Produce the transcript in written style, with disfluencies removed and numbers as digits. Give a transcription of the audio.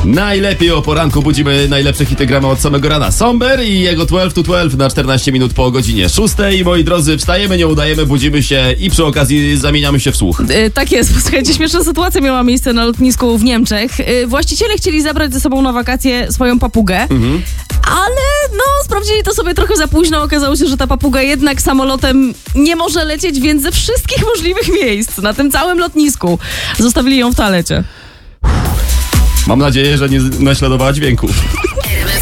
Najlepiej o poranku budzimy najlepsze hity, gramy od samego rana. Somber i jego 12 to 12 na 14 minut po godzinie 6. Moi drodzy, wstajemy, nie udajemy, budzimy się i przy okazji zamieniamy się w słuch. Tak jest, słuchajcie, śmieszna sytuacja miała miejsce na lotnisku w Niemczech. Właściciele chcieli zabrać ze sobą na wakacje swoją papugę, ale sprawdzili to sobie trochę za późno. Okazało się, że ta papuga jednak samolotem nie może lecieć, więc ze wszystkich możliwych miejsc na tym całym lotnisku zostawili ją w toalecie. Mam nadzieję, że nie naśladowała dźwięków.